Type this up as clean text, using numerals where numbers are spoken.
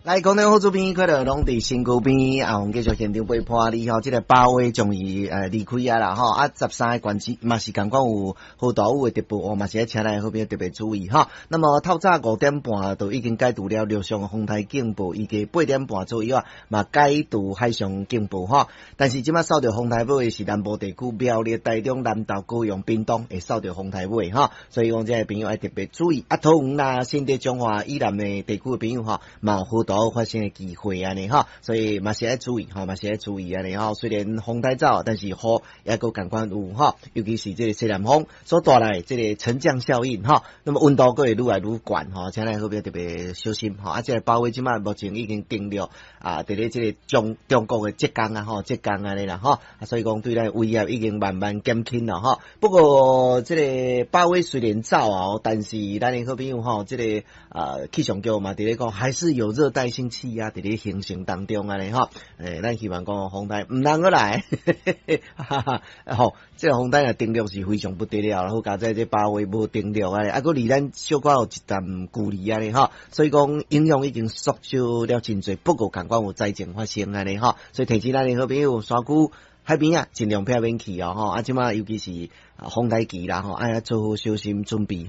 来，广东好主编快乐拢伫身躯边啊！我们继续现场陪伴你吼，这个8月终于离开啊啦吼啊！13个关市嘛是共款有好大雨的特报，嘛是要请来好朋友特别注意哈。那么透早5点半都已经解除了陆上风台警报，以及8点半左右啊嘛解除海上警报哈。但是即马受到风台尾是南部地区苗栗、台中、南投、高雄、屏东会受到风台尾哈，所以讲这个朋友要特别注意啊！桃园啦、新竹、中华以南的地区的朋友哈，嘛有好大发生的机会安尼哈，所以嘛是要注意哈，嘛是要注意安尼哈。虽然风台走，但是雨也个共款有哈，尤其是这个西南风所带来这个沉降效应哈，那么温度个会愈来愈悬哈，请来好别特别小心哈。啊，这个8月即马目前已经定了啊，伫咧这个中国的浙江啊吼，浙江安尼啦哈，所以讲对咱威胁已经慢慢减轻了哈。不过这个8月虽然走啊，但是咱的好朋友哈，这个气象局嘛伫咧讲还是有热带性气压伫咧形成当中安尼哈，咱希望讲风台毋通过来，哈哈，吼，这个风台啊定律是非常不得了，好加在这8月无定律安尼，啊，佫离咱小可有一段距离安尼哈，所以讲影响已经缩小了真侪，不过共款有灾情发生安尼哈，所以提醒咱的好朋友山区海边啊，尽量避免去哦吼，啊，即马尤其是风台期啦吼，哎呀做好小心准备。